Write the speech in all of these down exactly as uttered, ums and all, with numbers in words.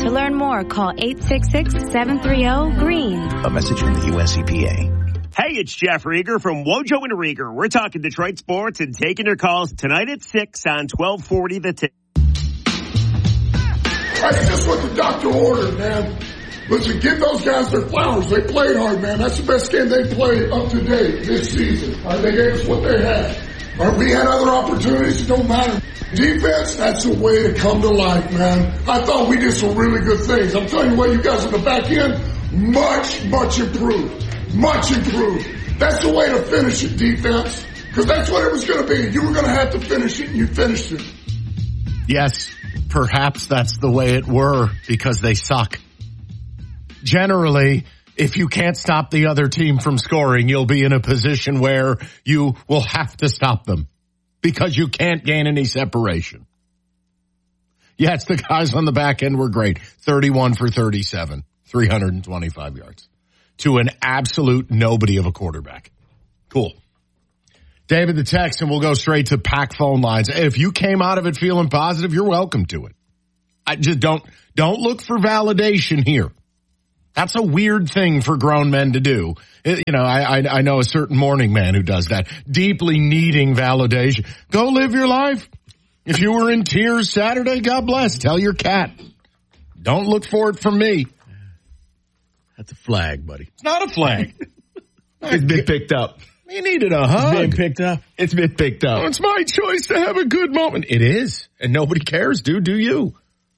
To learn more, call eight six six, seven three zero, green. A message from the U S E P A. Hey, it's Jeff Rieger from Wojo and Rieger. We're talking Detroit sports and taking your calls tonight at six on twelve forty The Tick. That's just what the doctor ordered, man. Listen, give those guys their flowers. They played hard, man. That's the best game they played up to date this season. Right? They gave us what they had. Right? We had other opportunities. It don't matter. Defense, that's the way to come to life, man. I thought we did some really good things. I'm telling you what, you guys on the back end, much, much improved. Much improved. That's the way to finish it, defense. Because that's what it was going to be. You were going to have to finish it, and you finished it. Yes, perhaps that's the way it were, because they suck. Generally, if you can't stop the other team from scoring, you'll be in a position where you will have to stop them because you can't gain any separation. Yes, the guys on the back end were great. thirty-one for thirty-seven, three hundred twenty-five yards. To an absolute nobody of a quarterback. Cool. David the text, and we'll go straight to pack phone lines. If you came out of it feeling positive, you're welcome to it. I just don't, don't look for validation here. That's a weird thing for grown men to do. It, you know, I, I, I know a certain morning man who does that, deeply needing validation. Go live your life. If you were in tears Saturday, God bless. Tell your cat. Don't look for it from me. That's a flag, buddy. It's not a flag. It's been picked up. You needed a hug. It's been picked up. It's been picked up. Oh, it's my choice to have a good moment. It is. And nobody cares, dude. Do you?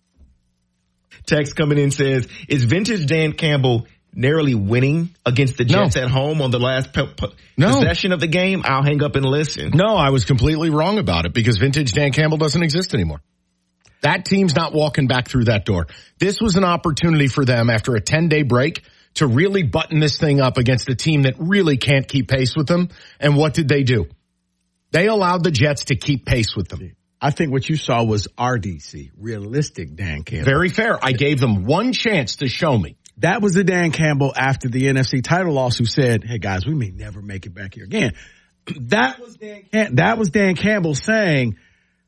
Text coming in says, is vintage Dan Campbell narrowly winning against the Jets no. at home on the last po- po- no. possession of the game? I'll hang up and listen. No, I was completely wrong about it because vintage Dan Campbell doesn't exist anymore. That team's not walking back through that door. This was an opportunity for them after a ten-day break to really button this thing up against a team that really can't keep pace with them. And what did they do? They allowed the Jets to keep pace with them. I think what you saw was R D C, realistic Dan Campbell. Very fair. I gave them one chance to show me. That was the Dan Campbell after the N F C title loss who said, hey, guys, we may never make it back here again. That was Dan, Cam- that was Dan Campbell saying,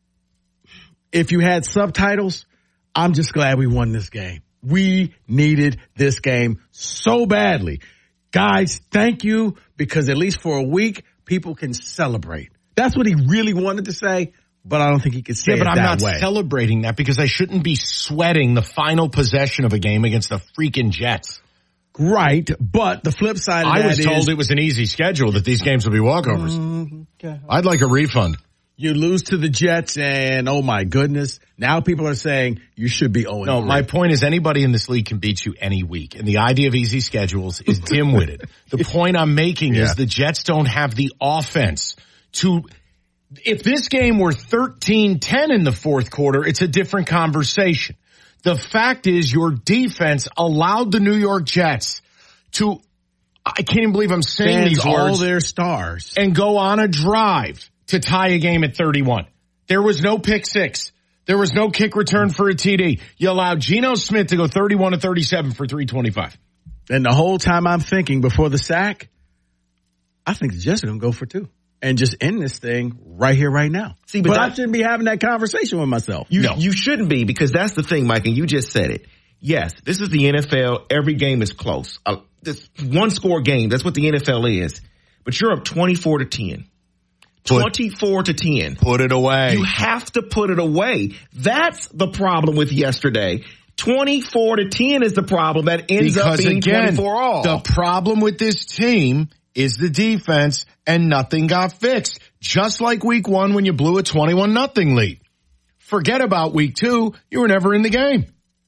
if you had subtitles, I'm just glad we won this game. We needed this game so badly. Guys, thank you, because at least for a week, people can celebrate. That's what he really wanted to say, but I don't think he could say yeah, it but I'm that not way. celebrating that because I shouldn't be sweating the final possession of a game against the freaking Jets. Right, but the flip side of I that was told is, it was an easy schedule, that these games would be walkovers. Mm, okay. I'd like a refund. You lose to the Jets, and oh my goodness, now people are saying you should be oh and No, three. my point is anybody in this league can beat you any week, and the idea of easy schedules is dim-witted. The point I'm making Yeah. is the Jets don't have the offense to... If this game were thirteen ten in the fourth quarter, it's a different conversation. The fact is your defense allowed the New York Jets to, I can't even believe I'm saying Fans these all words, their stars, and go on a drive to tie a game at thirty-one. There was no pick six. There was no kick return for a T D. You allowed Geno Smith to go thirty-one to thirty-seven for three twenty-five. and the whole time I'm thinking before the sack, I think the Jets are going to go for two and just end this thing right here, right now. See, but but that, I shouldn't be having that conversation with myself. You, no. you shouldn't be, because that's the thing, Mike, and you just said it. Yes, this is the N F L. Every game is close. Uh, this one score game. That's what the N F L is. But you're up twenty-four to ten. Put, twenty-four to ten. Put it away. You have to put it away. That's the problem with yesterday. twenty-four to ten is the problem that ends because up being again, twenty-four all. The problem with this team is the defense, and nothing got fixed. Just like week one when you blew a twenty-one nothing lead. Forget about week two. You were never in the game.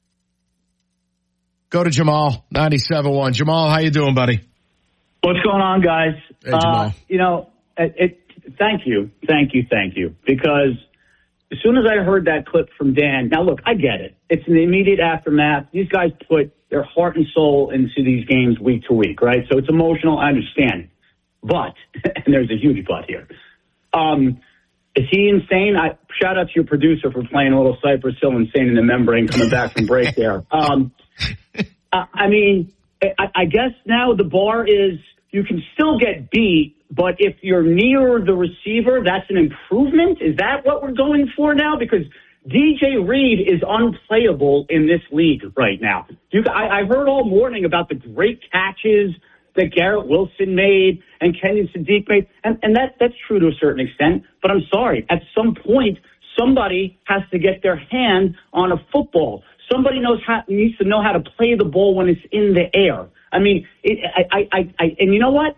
Go to Jamal, ninety-seven point one. Jamal, how you doing, buddy? What's going on, guys? Hey, Jamal. Uh, you know, it, it, thank you, thank you, thank you. Because as soon as I heard that clip from Dan, now look, I get it. It's an immediate aftermath. These guys put their heart and soul into these games week to week, right? So it's emotional. I understand. But, and there's a huge but here. Um, is he insane? I shout out to your producer for playing a little Cypress Hill Insane in the Membrane coming back from break there. Um, I, I mean, I, I guess now the bar is you can still get beat, but if you're near the receiver, that's an improvement? Is that what we're going for now? Because D J Reed is unplayable in this league right now. You, I, I heard all morning about the great catches that Garrett Wilson made and Kenyon Sadiq made, and, and that, that's true to a certain extent, but I'm sorry, at some point, somebody has to get their hand on a football. Somebody knows how, needs to know how to play the ball when it's in the air. I mean, it, I, I, I, and you know what?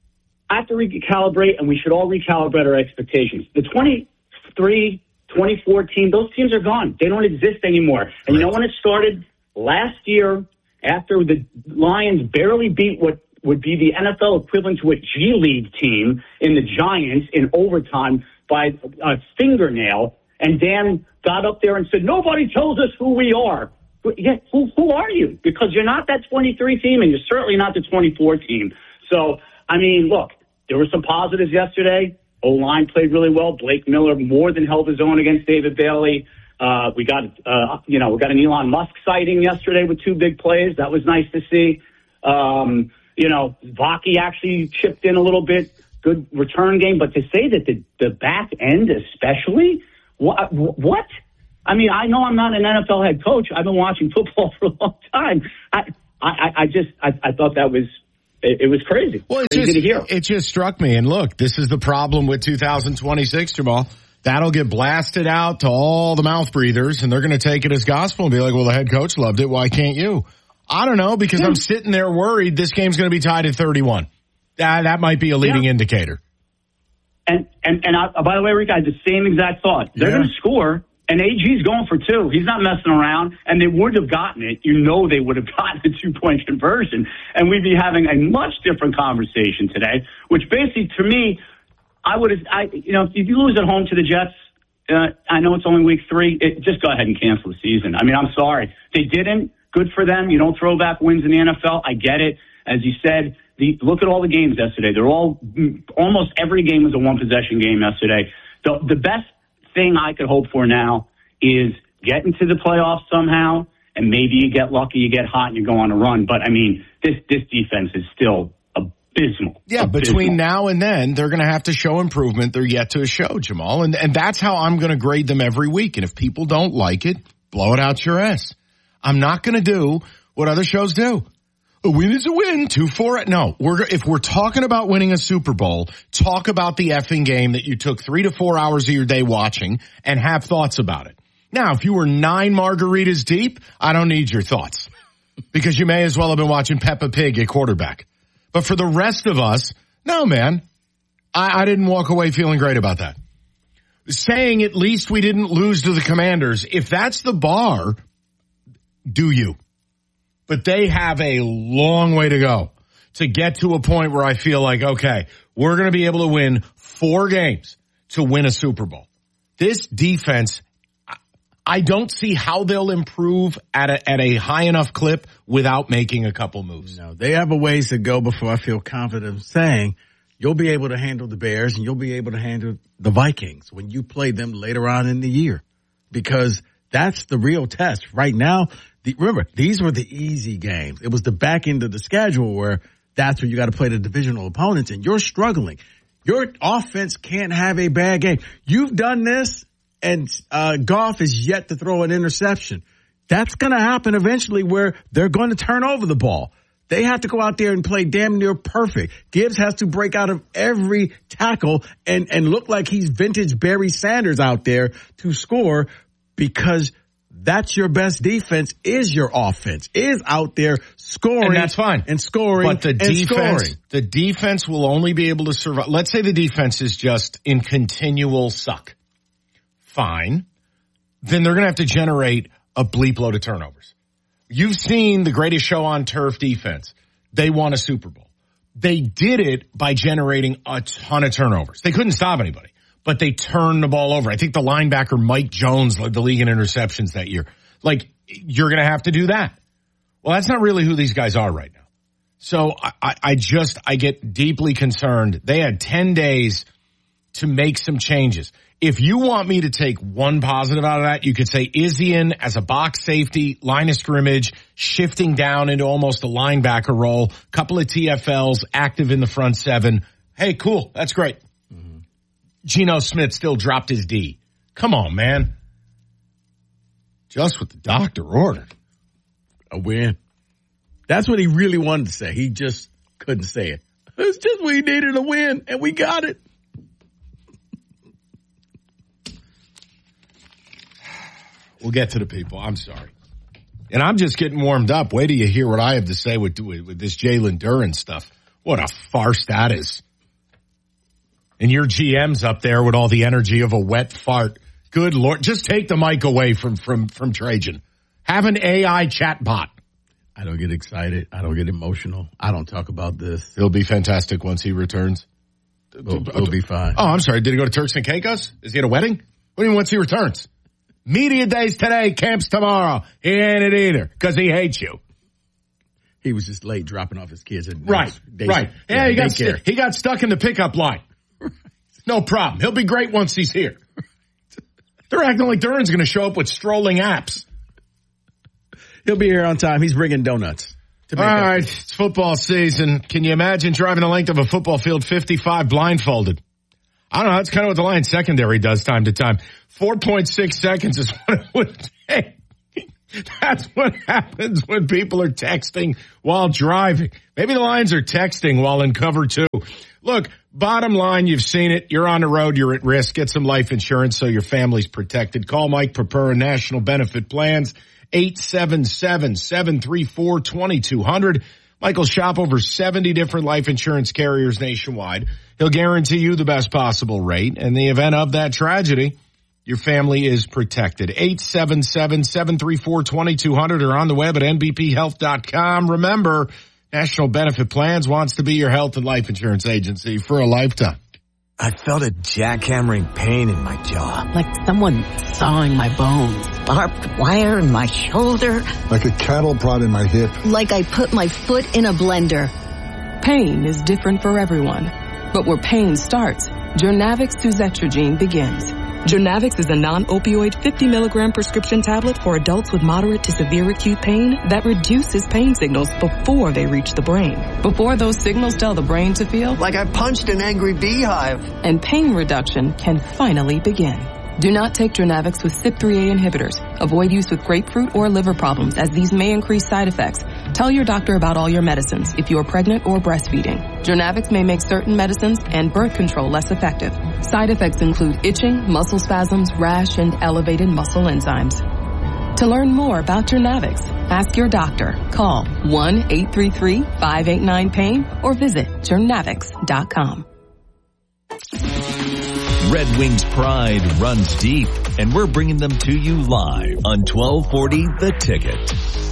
I have to recalibrate, and we should all recalibrate our expectations. The twenty-three, twenty-four team, those teams are gone. They don't exist anymore. And you know when it started? Last year, after the Lions barely beat what would be the N F L equivalent to a G League team in the Giants in overtime by a fingernail, and Dan got up there and said, nobody tells us who we are. Yeah, who, who are you? Because you're not that twenty-three team, and you're certainly not the twenty-four team. So, I mean, look, there were some positives yesterday. O-line played really well. Blake Miller more than held his own against David Bailey. Uh, we got, uh, you know, we got an Elon Musk sighting yesterday with two big plays. That was nice to see. Um, you know, Vaki actually chipped in a little bit. Good return game. But to say that the, the back end especially, what, what? I mean, I know I'm not an N F L head coach. I've been watching football for a long time. I, I, I just, I, I thought that was, it, it was crazy. Well, it crazy just, to hear. it just struck me. And look, this is the problem with two thousand twenty-six, Jamal. That'll get blasted out to all the mouth breathers, and they're going to take it as gospel and be like, well, the head coach loved it. Why can't you? I don't know, because yeah. I'm sitting there worried this game's going to be tied at thirty-one. That, that might be a leading yeah. indicator. And, and, and I, by the way, Rick, I had the same exact thought. They're yeah. going to score, and A G's going for two. He's not messing around, and they would have gotten it. You know they would have gotten a two-point conversion, and we'd be having a much different conversation today, which basically, to me, I would have, I, you know, if you lose at home to the Jets, uh, I know it's only week three, it, just go ahead and cancel the season. I mean, I'm sorry. They didn't. Good for them. You don't throw back wins in the N F L. I get it. As you said, the, look at all the games yesterday. They're all, almost every game was a one-possession game yesterday. The, the best thing I could hope for now is get into the playoffs somehow, and maybe you get lucky, you get hot, and you go on a run. But, I mean, this, this defense is still abysmal. Yeah, abysmal. Between now and then, they're going to have to show improvement. They're yet to show, Jamal. And, and that's how I'm going to grade them every week. And if people don't like it, blow it out your ass. I'm not going to do what other shows do. A win is a win. Two, four. No, we're, if we're talking about winning a Super Bowl, talk about the effing game that you took three to four hours of your day watching and have thoughts about it. Now, if you were nine margaritas deep, I don't need your thoughts because you may as well have been watching Peppa Pig at quarterback. But for the rest of us, no, man, I, I didn't walk away feeling great about that. Saying at least we didn't lose to the Commanders, if that's the bar, do you? But they have a long way to go to get to a point where I feel like, okay, we're going to be able to win four games to win a Super Bowl. This defense, I don't see how they'll improve at a, at a high enough clip without making a couple moves. No, they have a ways to go before I feel confident saying you'll be able to handle the Bears and you'll be able to handle the Vikings when you play them later on in the year, because that's the real test. Right now, the, remember, these were the easy games. It was the back end of the schedule where that's where you got to play the divisional opponents, and you're struggling. Your offense can't have a bad game. You've done this, and uh Goff is yet to throw an interception. That's going to happen eventually where they're going to turn over the ball. They have to go out there and play damn near perfect. Gibbs has to break out of every tackle and, and look like he's vintage Barry Sanders out there to score, because that's your best defense, is your offense, is out there scoring. And that's fine. And scoring. But the and defense, scoring. the defense will only be able to survive. Let's say the defense is just in continual suck. Fine. Then they're going to have to generate a bleep load of turnovers. You've seen the greatest show on turf defense. They won a Super Bowl. They did it by generating a ton of turnovers. They couldn't stop anybody, but they turned the ball over. I think the linebacker Mike Jones led the league in interceptions that year. Like, you're going to have to do that. Well, that's not really who these guys are right now. So I, I just, I get deeply concerned. They had ten days to make some changes. If you want me to take one positive out of that, you could say Izien as a box safety, line of scrimmage, shifting down into almost a linebacker role, couple of T F Ls, active in the front seven. Hey, cool. That's great. Mm-hmm. Geno Smith still dropped his D. Come on, man. Just what the doctor ordered. A win. That's what he really wanted to say. He just couldn't say it. It's just we needed a win, and we got it. We'll get to the people. I'm sorry. And I'm just getting warmed up. Wait till you hear what I have to say with, with, with this Jalen Duren stuff. What a farce that is. And your G M's up there with all the energy of a wet fart. Good Lord. Just take the mic away from, from, from Trajan. Have an A I chat bot. I don't get excited. I don't get emotional. I don't talk about this. It'll be fantastic once he returns. It'll, it'll be fine. Oh, I'm sorry. Did he go to Turks and Caicos? Is he at a wedding? What do you mean once he returns? Media days today, camps tomorrow. He ain't it either because he hates you. He was just late dropping off his kids. At right, day, right. Yeah, yeah, he got st- he got stuck in the pickup line. No problem. He'll be great once he's here. They're acting like Duren's going to show up with strolling apps. He'll be here on time. He's bringing donuts. All right, it's football season. Can you imagine driving the length of a football field fifty-five blindfolded? I don't know. That's kind of what the Lions secondary does time to time. four point six seconds is what it would take. That's what happens when people are texting while driving. Maybe the Lions are texting while in cover two. Look, bottom line, you've seen it. You're on the road. You're at risk. Get some life insurance so your family's protected. Call Mike Purpura, National Benefit Plans, eight seven seven, seven three four, two two zero zero. Michael shop over seventy different life insurance carriers nationwide. He'll guarantee you the best possible rate. In the event of that tragedy, your family is protected. eight seven seven, seven three four, two two zero zero or on the web at N B P health dot com. Remember, National Benefit Plans wants to be your health and life insurance agency for a lifetime. I felt a jackhammering pain in my jaw. Like someone sawing my bones. Barbed wire in my shoulder. Like a cattle prod in my hip. Like I put my foot in a blender. Pain is different for everyone. But where pain starts, Journavx Suzetrigine begins. Journavx is a non-opioid fifty milligram prescription tablet for adults with moderate to severe acute pain that reduces pain signals before they reach the brain. Before those signals tell the brain to feel like I punched an angry beehive. And pain reduction can finally begin. Do not take Journavx with C Y P three A inhibitors. Avoid use with grapefruit or liver problems as these may increase side effects. Tell your doctor about all your medicines if you are pregnant or breastfeeding. Journavx may make certain medicines and birth control less effective. Side effects include itching, muscle spasms, rash, and elevated muscle enzymes. To learn more about Journavx, ask your doctor. Call one eight three three, five eight nine, pain or visit journavx dot com. Red Wings pride runs deep, and we're bringing them to you live on twelve forty The Ticket.